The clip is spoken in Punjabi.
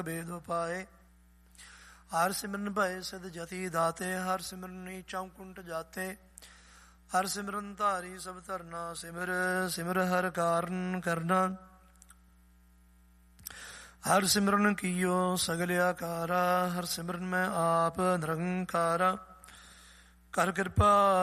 ਭੇਦ ਉਪਾਏ। ਹਰ ਸਿਮਰਨ ਭਏ ਸਿਧ ਜਤੀ ਦਾਤੇ, ਹਰ ਸਿਮਰਨੀ ਚੌਂਕੁੰਟ ਜਾਤੇ। ਹਰ ਸਿਮਰਨ ਧਾਰੀ ਸਭ ਧਰਨਾ, ਸਿਮਰ ਸਿਮਰ ਹਰ ਕਾਰਨ ਕਰਨਾ। ਹਰ ਸਿਮਰਨ ਕੀਓ ਸਗਲ ਆਕਾਰਾ, ਹਰ ਸਿਮਰਨ ਮੈਂ ਆਪ ਨਿਰੰਕਾਰਾ। ਕਰ ਕਿਰਪਾ